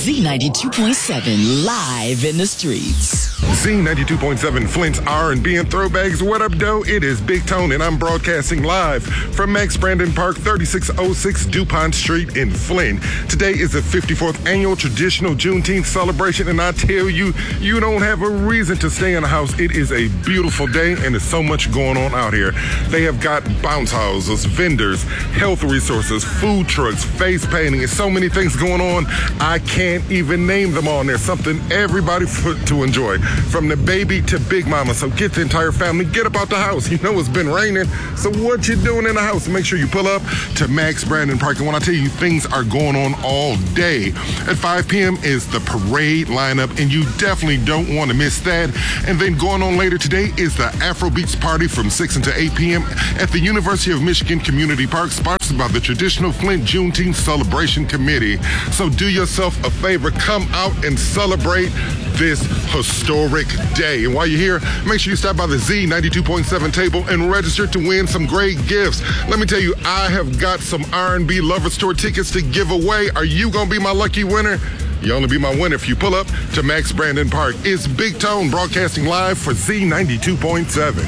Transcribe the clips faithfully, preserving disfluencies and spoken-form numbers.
Z ninety-two point seven, live in the streets. Z ninety-two point seven, Flint's R and B and throwbacks. What up, doe? It is Big Tone, and I'm broadcasting live from Max Brandon Park, thirty-six oh six DuPont Street in Flint. Today is the fifty-fourth annual traditional Juneteenth celebration, and I tell you, you don't have a reason to stay in the house. It is a beautiful day, and there's so much going on out here. They have got bounce houses, vendors, health resources, food trucks, face painting, and so many things going on. I can't even name them all, and there's something everybody for, to enjoy. From the baby to big mama. So get the entire family, get up out the house. You know it's been raining, so what you doing in the house? Make sure you pull up to Max Brandon Park. And when I tell you things are going on all day, at five p.m. is the parade lineup, and you definitely don't want to miss that. And then going on later today is the Afrobeats party from six until eight p.m. at the University of Michigan Community Park, sponsored by the Traditional Flint Juneteenth Celebration Committee. So do yourself a favor, come out and celebrate this historic day. And while you're here, make sure you stop by the Z ninety-two point seven table and register to win some great gifts. Let me tell you, I have got some R and B Lovers Tour tickets to give away. Are you gonna be my lucky winner? You only be my winner if you pull up to Max Brandon Park. It's Big Tone broadcasting live for Z ninety-two point seven.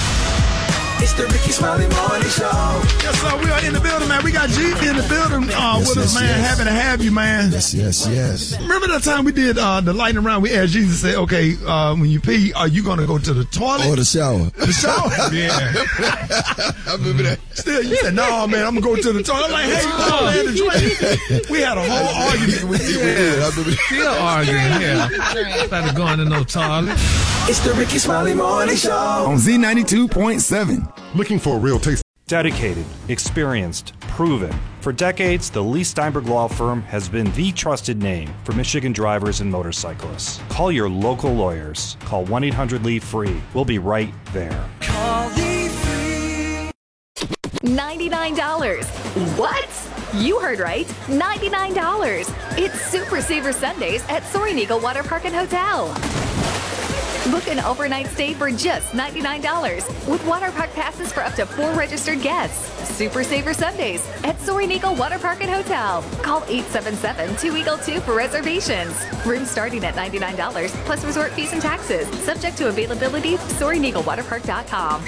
It's the Ricky Smiley Morning Show. Yes, sir. We are in the building, man. We got G in the building uh, yes, with yes, us, man. yes. Happy to have you, man. Yes, yes, yes. Remember that time we did uh, the lightning round? We asked Jesus, say, okay, uh, when you pee, are you going to go to the toilet? Or the shower. The shower? Yeah. I remember that. Still, you said, no, man, I'm going to go to the toilet. I'm like, hey, you know, man, the drink. We had a whole argument with you. Yeah, I remember that. Still arguing, yeah. Started going to no toilet. It's the Ricky Smiley Morning Show on Z ninety-two point seven. Looking for a real taste. Dedicated, experienced, proven. For decades, the Lee Steinberg Law Firm has been the trusted name for Michigan drivers and motorcyclists. Call your local lawyers. Call one eight hundred Lee free. We'll be right there. Call Lee Free. ninety-nine dollars. What? You heard right. ninety-nine dollars. It's Super Saver Sundays at Soaring Eagle Water Park and Hotel. Book an overnight stay for just ninety-nine dollars with water park passes for up to four registered guests. Super Saver Sundays at Soaring Eagle Water Park and Hotel. Call eight seven seven, two eagle two for reservations. Rooms starting at ninety-nine dollars plus resort fees and taxes. Subject to availability. Soaring Eagle Water Park dot com.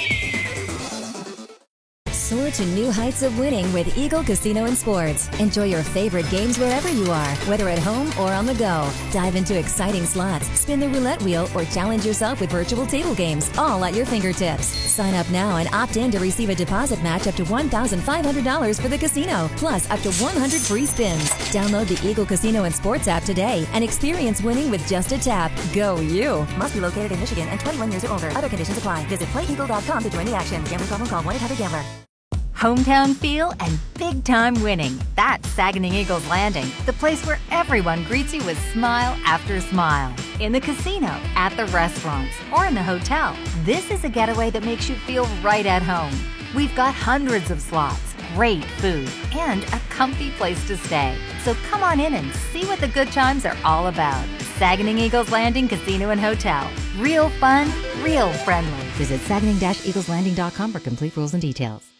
Soar to new heights of winning with Eagle Casino and Sports. Enjoy your favorite games wherever you are, whether at home or on the go. Dive into exciting slots, spin the roulette wheel, or challenge yourself with virtual table games, all at your fingertips. Sign up now and opt in to receive a deposit match up to one thousand five hundred dollars for the casino, plus up to one hundred free spins. Download the Eagle Casino and Sports app today and experience winning with just a tap. Go you! Must be located in Michigan and twenty-one years or older. Other conditions apply. Visit play eagle dot com to join the action. Gambling problem, call one eight hundred gambler. Hometown feel and big-time winning. That's Saginaw Eagles Landing, the place where everyone greets you with smile after smile. In the casino, at the restaurants, or in the hotel, this is a getaway that makes you feel right at home. We've got hundreds of slots, great food, and a comfy place to stay. So come on in and see what the good times are all about. Saginaw Eagles Landing Casino and Hotel. Real fun, real friendly. Visit saginaw eagles landing dot com for complete rules and details.